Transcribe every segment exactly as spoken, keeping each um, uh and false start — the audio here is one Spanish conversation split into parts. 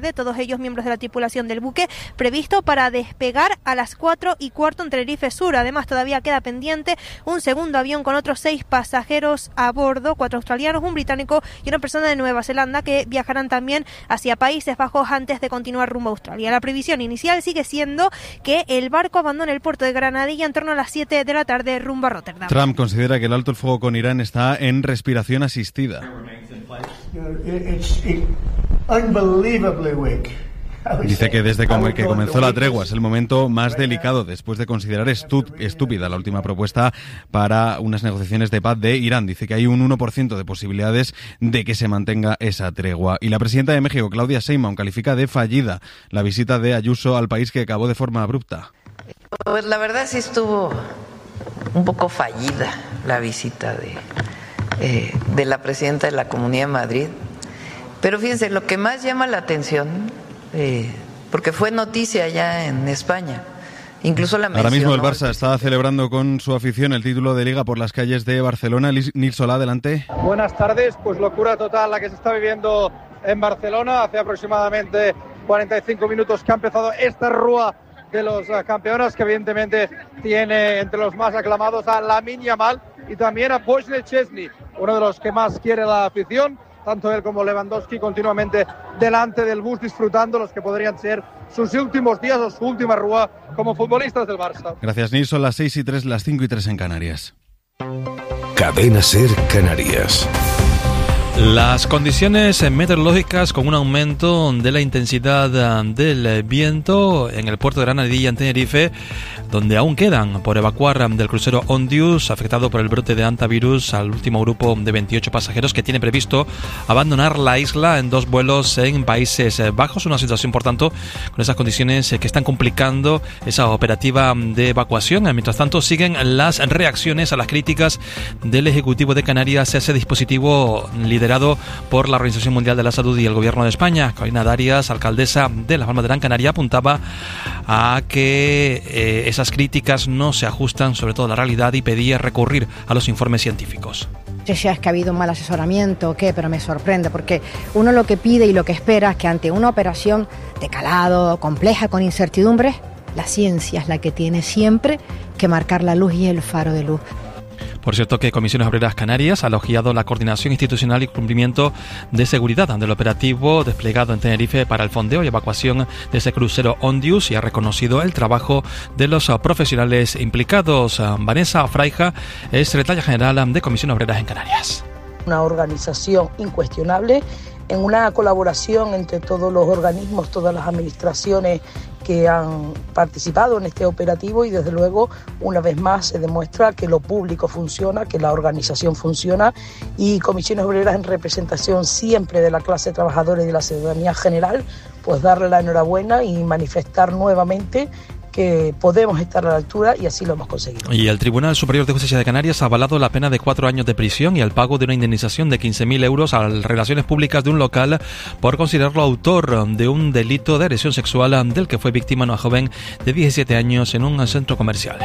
tarde, todos ellos miembros de la tripulación del buque, previsto para despegar a las cuatro y cuarto en Tenerife Sur. Además, todavía queda pendiente un segundo avión con otros seis pasajeros a bordo, cuatro australianos, un británico y una persona de Nueva Zelanda, que viajarán también hacia Países Bajos antes de continuar rumbo a Australia. La previsión inicial sigue siendo que el barco abandone el puerto de Granadilla en torno a las siete de la tarde rumbo a Rotterdam. Trump considera que el alto el fuego con Irán está en respiración asistida. Dice que desde que comenzó la tregua es el momento más delicado después de considerar estu- estúpida la última propuesta para unas negociaciones de paz de Irán. Dice que hay un uno por ciento de posibilidades de que se mantenga esa tregua. Y la presidenta de México, Claudia Sheinbaum, califica de fallida la visita de Ayuso al país, que acabó de forma abrupta. Pues la verdad sí estuvo un poco fallida la visita de, eh, de la presidenta de la Comunidad de Madrid. Pero fíjense, lo que más llama la atención, eh, porque fue noticia ya en España, incluso la mencionó. Ahora mismo el Barça está celebrando con su afición el título de Liga por las calles de Barcelona. Nil Solá, adelante. Buenas tardes, pues locura total la que se está viviendo en Barcelona. Hace aproximadamente cuarenta y cinco minutos que ha empezado esta rúa de los campeones, que evidentemente tiene entre los más aclamados a Lamine Yamal y también a Wojciech Szczesny, uno de los que más quiere la afición. Tanto él como Lewandowski continuamente delante del bus, disfrutando los que podrían ser sus últimos días o su última rúa como futbolistas del Barça. Gracias, Nils. Son las seis y tres, las cinco y tres en Canarias. Cadena SER Canarias. Las condiciones meteorológicas, con un aumento de la intensidad del viento en el puerto de Granadilla, en Tenerife, donde aún quedan por evacuar del crucero Ondius, afectado por el brote de hantavirus, al último grupo de veintiocho pasajeros que tiene previsto abandonar la isla en dos vuelos en Países Bajos. Una situación, por tanto, con esas condiciones que están complicando esa operativa de evacuación. Mientras tanto, siguen las reacciones a las críticas del Ejecutivo de Canarias a ese dispositivo liderado por la Organización Mundial de la Salud y el Gobierno de España. Carolina Darias, alcaldesa de Las Palmas de Gran Canaria, apuntaba a que eh, esas críticas no se ajustan sobre todo a la realidad y pedía recurrir a los informes científicos. No sé si es que ha habido un mal asesoramiento o qué, pero me sorprende, porque uno lo que pide y lo que espera es que ante una operación de calado, compleja, con incertidumbres, la ciencia es la que tiene siempre que marcar la luz y el faro de luz. Por cierto, que Comisiones Obreras Canarias ha elogiado la coordinación institucional y cumplimiento de seguridad del operativo desplegado en Tenerife para el fondeo y evacuación de ese crucero Ondius, y ha reconocido el trabajo de los profesionales implicados. Vanessa Fraija es secretaria general de Comisiones Obreras en Canarias. Una organización incuestionable, en una colaboración entre todos los organismos, todas las administraciones que han participado en este operativo, y desde luego una vez más se demuestra que lo público funciona, que la organización funciona, y Comisiones Obreras, en representación siempre de la clase trabajadora y de la ciudadanía general, pues darle la enhorabuena y manifestar nuevamente que podemos estar a la altura, y así lo hemos conseguido. Y el Tribunal Superior de Justicia de Canarias ha avalado la pena de cuatro años de prisión y el pago de una indemnización de quince mil euros a las relaciones públicas de un local por considerarlo autor de un delito de agresión sexual del que fue víctima una joven de diecisiete años en un centro comercial.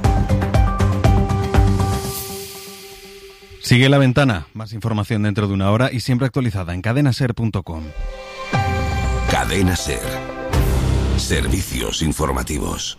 Sigue La Ventana. Más información dentro de una hora y siempre actualizada en cadena ser punto com. Cadena SER. Servicios informativos.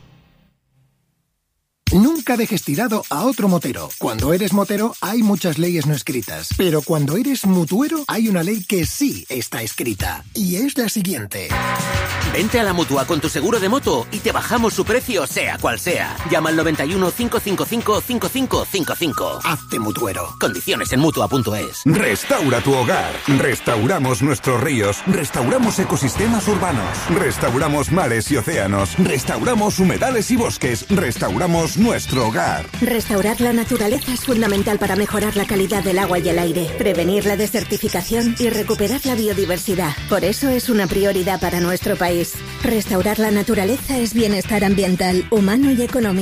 Nunca dejes tirado a otro motero. Cuando eres motero hay muchas leyes no escritas, pero cuando eres mutuero hay una ley que sí está escrita, y es la siguiente. Vente a la Mutua con tu seguro de moto y te bajamos su precio, sea cual sea. Llama al noventa y uno, cinco cinco cinco, cinco cinco cinco cinco. Hazte mutuero. Condiciones en Mutua punto es. Restaura tu hogar. Restauramos nuestros ríos. Restauramos ecosistemas urbanos. Restauramos mares y océanos. Restauramos humedales y bosques. Restauramos nuestro hogar. Restaurar la naturaleza es fundamental para mejorar la calidad del agua y el aire, prevenir la desertificación y recuperar la biodiversidad. Por eso es una prioridad para nuestro país. Restaurar la naturaleza es bienestar ambiental, humano y económico.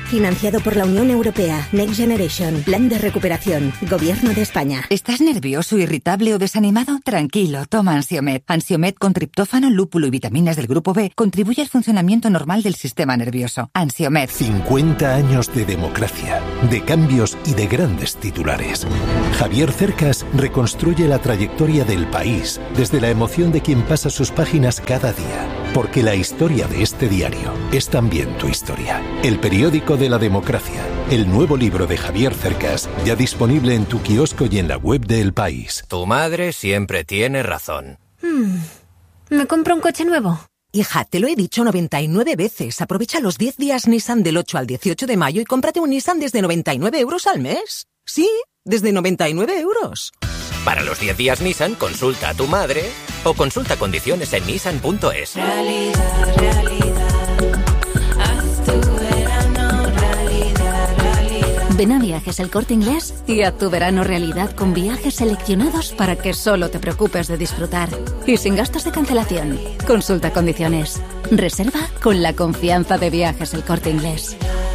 Financiado por la Unión Europea. Next Generation. Plan de recuperación. Gobierno de España. ¿Estás nervioso, irritable o desanimado? Tranquilo, toma Ansiomed. Ansiomed con triptófano, lúpulo y vitaminas del grupo B contribuye al funcionamiento normal del sistema nervioso. Ansiomed. cincuenta años de democracia, de cambios y de grandes titulares. Javier Cercas reconstruye la trayectoria del país desde la emoción de quien pasa sus páginas cada día. Porque la historia de este diario es también tu historia. El periódico de la democracia. El nuevo libro de Javier Cercas, ya disponible en tu kiosco y en la web de El País. Tu madre siempre tiene razón. Hmm. ¿Me compro un coche nuevo? Hija, te lo he dicho noventa y nueve veces. Aprovecha los diez días Nissan del ocho al dieciocho de mayo y cómprate un Nissan desde noventa y nueve euros al mes. Sí, desde noventa y nueve euros. Para los diez días Nissan, consulta a tu madre o consulta condiciones en nissan punto es. Realidad, realidad, haz tu verano realidad, realidad. Ven a Viajes El Corte Inglés y haz tu verano realidad con viajes seleccionados para que solo te preocupes de disfrutar. Y sin gastos de cancelación. Consulta condiciones. Reserva con la confianza de Viajes El Corte Inglés.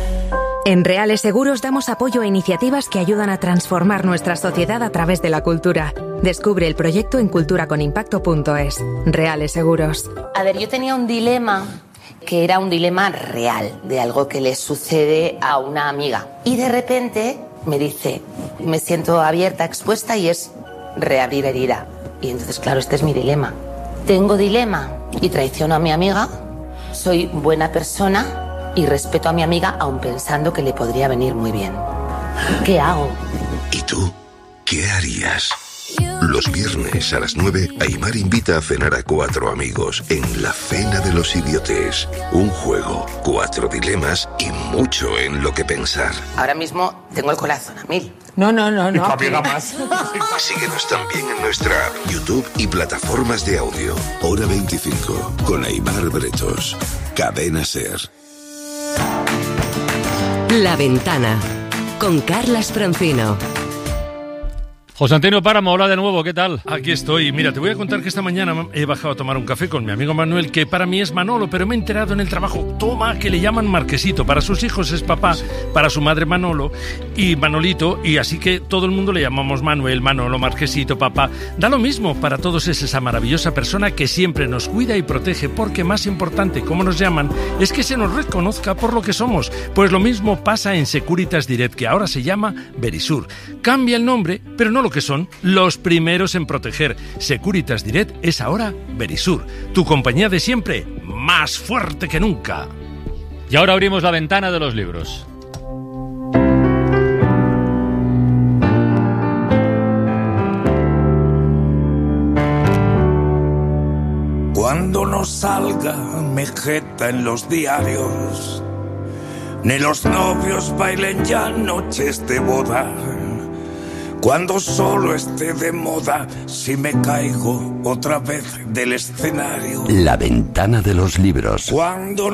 En Reales Seguros damos apoyo a iniciativas que ayudan a transformar nuestra sociedad a través de la cultura. Descubre el proyecto en cultura con impacto punto es. Reales Seguros. A ver, yo tenía un dilema que era un dilema real, de algo que le sucede a una amiga. Y de repente me dice, me siento abierta, expuesta y es reabrir herida. Y entonces, claro, este es mi dilema. Tengo dilema y traiciono a mi amiga, soy buena persona y respeto a mi amiga aun pensando que le podría venir muy bien. ¿Qué hago? ¿Y tú? ¿Qué harías? Los viernes a las nueve, Aimar invita a cenar a cuatro amigos en La Cena de los Idiotes. Un juego, cuatro dilemas y mucho en lo que pensar. Ahora mismo tengo el corazón a mil. No, no, no, no. más. Síguenos también en nuestra app, YouTube y plataformas de audio. Hora veinticinco, con Aimar Bretos. Cadena Ser. La Ventana, con Carlas Francino. José Antonio Páramo, hola de nuevo, ¿qué tal? Aquí estoy. Mira, te voy a contar que esta mañana he bajado a tomar un café con mi amigo Manuel, que para mí es Manolo, pero me he enterado en el trabajo, toma, que le llaman Marquesito. Para sus hijos es papá, para su madre Manolo y Manolito, y así que todo el mundo le llamamos Manuel, Manolo, Marquesito, papá. Da lo mismo, para todos es esa maravillosa persona que siempre nos cuida y protege, porque más importante, como nos llaman, es que se nos reconozca por lo que somos. Pues lo mismo pasa en Securitas Direct, que ahora se llama Verisur. Cambia el nombre, pero no lo que son los primeros en proteger. Securitas Direct es ahora Verisur, tu compañía de siempre, más fuerte que nunca. Y ahora abrimos la ventana de los libros. Cuando no salga Mejeta en los diarios, ni los novios bailen ya noches de boda, cuando solo esté de moda si me caigo otra vez del escenario. La ventana de los libros. Cuando